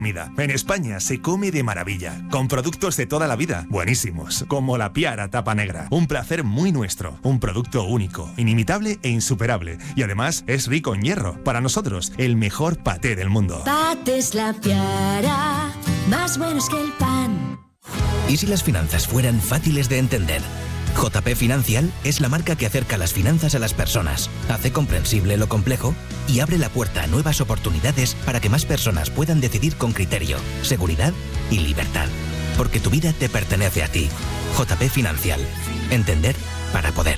En España se come de maravilla, con productos de toda la vida, buenísimos, como la Piara Tapa Negra. Un placer muy nuestro, un producto único, inimitable e insuperable. Y además es rico en hierro. Para nosotros, el mejor paté del mundo. Patés La Piara, más buenos que el pan. ¿Y si las finanzas fueran fáciles de entender? JP Financial es la marca que acerca las finanzas a las personas, hace comprensible lo complejo y abre la puerta a nuevas oportunidades para que más personas puedan decidir con criterio, seguridad y libertad. Porque tu vida te pertenece a ti. JP Financial. Entender para poder.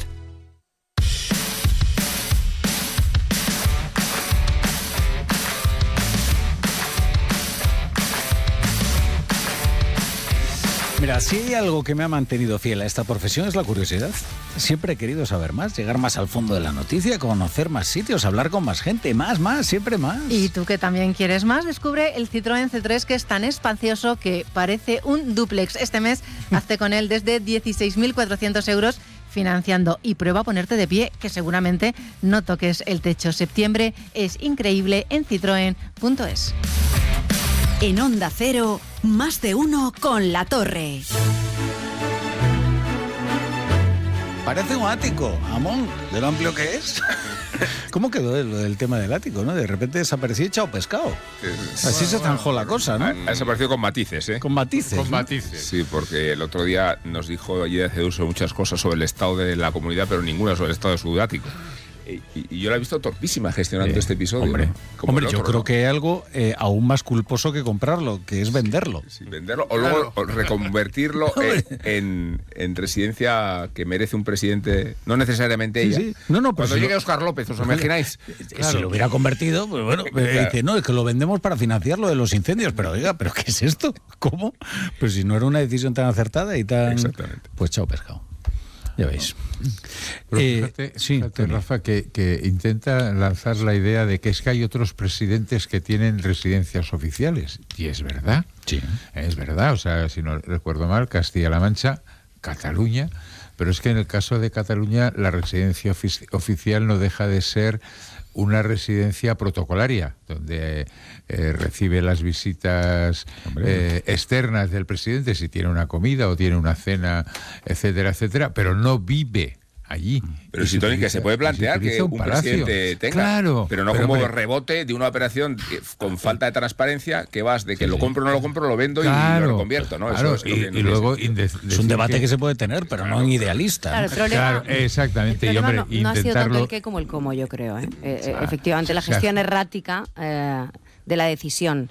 Mira, si hay algo que me ha mantenido fiel a esta profesión es la curiosidad. Siempre he querido saber más, llegar más al fondo de la noticia, conocer más sitios, hablar con más gente, más, siempre más. Y tú que también quieres más, descubre el Citroën C3, que es tan espacioso que parece un dúplex. Este mes hazte con él desde 16.400 euros financiando y prueba a ponerte de pie, que seguramente no toques el techo. Septiembre es increíble en citroen.es. En Onda Cero, más de uno con La Torre. Parece un ático, Amón, de lo amplio que es. ¿Cómo quedó lo del tema del ático, no? De repente desapareció y echado pescado. Así se zanjó la cosa, ¿no? Ha desaparecido con matices, ¿eh? Con matices. Con matices. Sí, porque el otro día nos dijo allí de Ceduso muchas cosas sobre el estado de la comunidad, pero ninguna sobre el estado de su ático. Y yo la he visto torpísima gestionando este episodio. Hombre, ¿no? hombre, yo creo que hay algo aún más culposo que comprarlo, que es venderlo. Sí, venderlo o luego reconvertirlo en residencia que merece un presidente, no necesariamente ella. Sí. No, pues cuando llegue Óscar López, ¿os imagináis? Claro. Si lo hubiera convertido, pues bueno, dice, no, es que lo vendemos para financiar lo de los incendios. Pero oiga, ¿pero qué es esto? ¿Cómo? Pues si no era una decisión tan acertada y tan... Exactamente. Pues chao pescado. Ya veis. Pero fíjate, Rafa, que intenta lanzar la idea de que es que hay otros presidentes que tienen residencias oficiales. Y es verdad. Sí. Es verdad. O sea, si no recuerdo mal, Castilla-La Mancha, Cataluña. Pero es que en el caso de Cataluña, la residencia oficial no deja de ser una residencia protocolaria, donde recibe las visitas externas del presidente, si tiene una comida o tiene una cena, etcétera, etcétera, pero no vive allí. Pero si, Tony, que se puede plantear que un presidente tenga, claro, pero no como rebote de una operación con falta de transparencia, que vas de que lo compro o no lo compro, lo vendo y lo reconvierto, ¿no? Claro, eso es y luego es un debate que se puede tener, pero no en idealista. Claro, el problema, claro, exactamente. El problema y hombre, no ha sido tanto intentarlo... el qué como el cómo, yo creo. Efectivamente, la gestión errática de la decisión,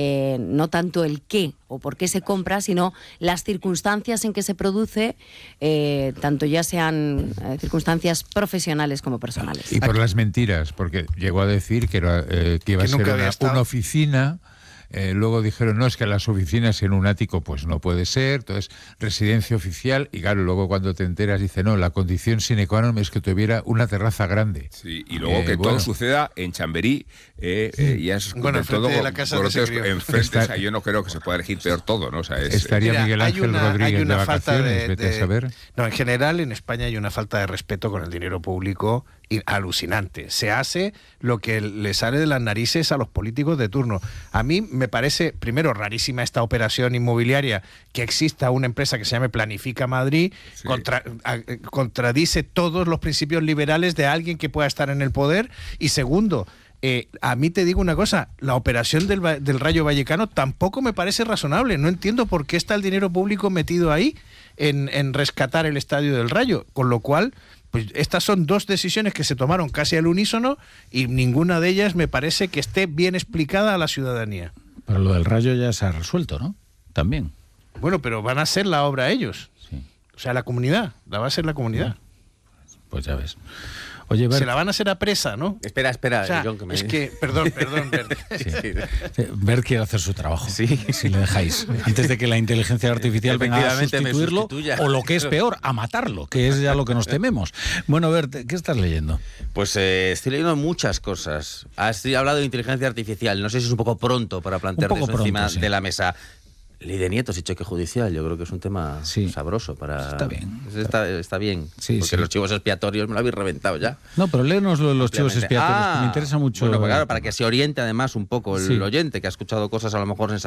no tanto el qué o por qué se compra, sino las circunstancias en que se produce, tanto ya sean circunstancias profesionales como personales. Y por las mentiras, porque llegó a decir que iba a ser una oficina. Luego dijeron, no, es que las oficinas en un ático pues no puede ser, entonces residencia oficial, y claro, luego cuando te enteras dice, no, la condición sine qua non es que tuviera una terraza grande. Sí, y luego que todo suceda en Chamberí, y es todo de la casa enfrente, o sea, yo no creo que se pueda elegir peor todo, ¿no? O sea, estaría Miguel Ángel Rodríguez de vacaciones, vete a saber. No, en general en España hay una falta de respeto con el dinero público alucinante. Se hace lo que le sale de las narices a los políticos de turno. A mí me parece, primero, rarísima esta operación inmobiliaria, que exista una empresa que se llame Planifica Madrid, sí. Contradice todos los principios liberales de alguien que pueda estar en el poder. Y segundo, a mí te digo una cosa, la operación del Rayo Vallecano tampoco me parece razonable. No entiendo por qué está el dinero público metido ahí en rescatar el estadio del Rayo, con lo cual... Pues estas son dos decisiones que se tomaron casi al unísono y ninguna de ellas me parece que esté bien explicada a la ciudadanía. Pero lo del Rayo ya se ha resuelto, ¿no? También. Bueno, pero van a hacer la obra ellos. Sí. O sea, la comunidad, la va a hacer la comunidad. Pues ya ves. Oye, Bert, se la van a hacer a presa, ¿no? Espera, o sea, John, que me... es que, perdón, Bert. Bert quiere hacer su trabajo, si le dejáis. Antes de que la inteligencia artificial venga a sustituirlo, o lo que es peor, a matarlo, que es ya lo que nos tememos. Bueno, Bert, ¿qué estás leyendo? Pues estoy leyendo muchas cosas. Has hablado de inteligencia artificial, no sé si es un poco pronto para plantear eso encima de la mesa. Ley de nietos y cheque judicial, yo creo que es un tema sabroso para... Está bien. Está bien, sí, porque los chivos expiatorios me lo habéis reventado ya. No, pero léenos los chivos expiatorios, que me interesa mucho. Bueno, pues claro, para que se oriente además un poco el oyente, que ha escuchado cosas a lo mejor